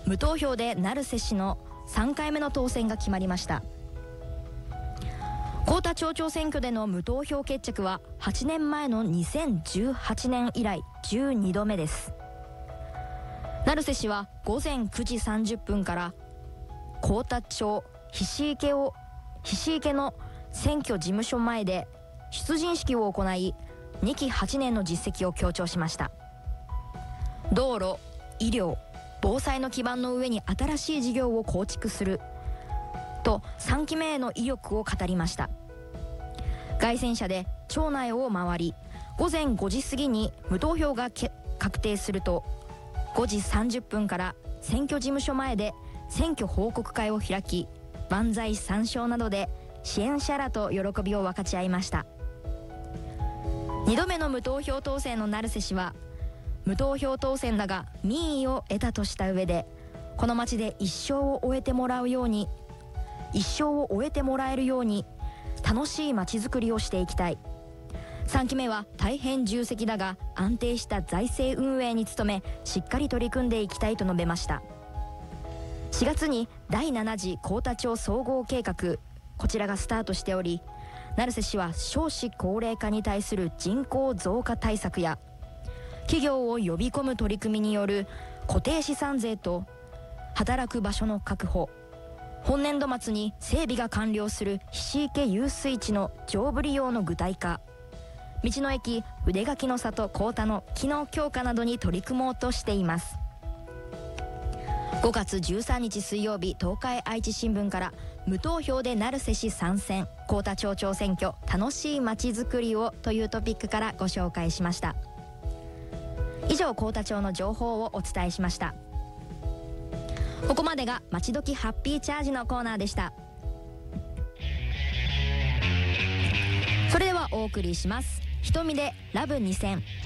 無投票で成瀬氏の3回目の当選が決まりました。幸田町長選挙での無投票決着は8年前の2018年以来12度目です。成瀬氏は午前9時30分から幸田町菱池の選挙事務所前で出陣式を行い、2期8年の実績を強調しました。道路、医療、防災の基盤の上に新しい事業を構築すると3期目への意欲を語りました。街宣車で町内を回り、午前5時過ぎに無投票が確定すると、5時30分から選挙事務所前で選挙報告会を開き、万歳三唱などで支援者らと喜びを分かち合いました。2度目の無投票当選の成瀬氏は、無投票当選だが民意を得たとした上で、この町で一生を終えてもらえるように楽しい町づくりをしていきたい。3期目は大変重責だが安定した財政運営に努め、しっかり取り組んでいきたいと述べました。4月に第7次幸田町総合計画、こちらがスタートしており、成瀬氏は少子高齢化に対する人口増加対策や、企業を呼び込む取り組みによる固定資産税と働く場所の確保、本年度末に整備が完了する菱池遊水地の上部利用の具体化、道の駅腕垣の里幸田の機能強化などに取り組もうとしています。5月13日水曜日、東海愛知新聞から無投票で成瀬氏参戦、幸田町長選挙楽しい街づくりをというトピックからご紹介しました。以上、幸田町の情報をお伝えしました。ここまでがまちどきハッピーチャージのコーナーでした。それではお送りします。瞳でラブ2000。